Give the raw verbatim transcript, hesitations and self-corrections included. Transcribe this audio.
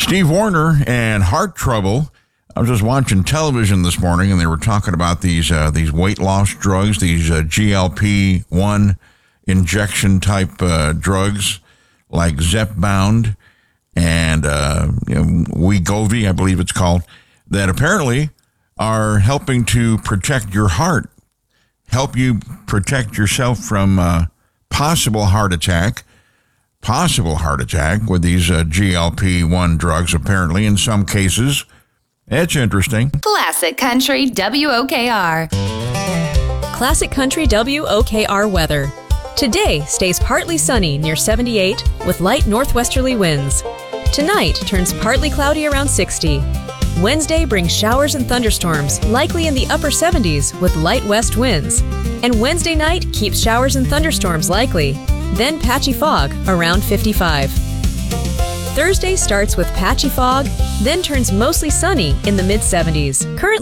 Steve Warner and heart trouble. I was just watching television this morning, and they were talking about these uh, these weight loss drugs, these uh, G L P one injection type uh, drugs like Zepbound and uh, you know, Wegovy, I believe it's called, that apparently are helping to protect your heart, help you protect yourself from uh, possible heart attack. Possible heart attack with these uh, G L P one drugs, apparently, in some cases. It's interesting. Classic Country W O K R. Classic Country W O K R weather. Today stays partly sunny near seventy-eight with light northwesterly winds. Tonight turns partly cloudy around sixty. Wednesday brings showers and thunderstorms, likely in the upper seventies with light west winds. And Wednesday night keeps showers and thunderstorms likely. Then patchy fog around fifty-five. Thursday starts with patchy fog, then turns mostly sunny in the mid seventies. Currently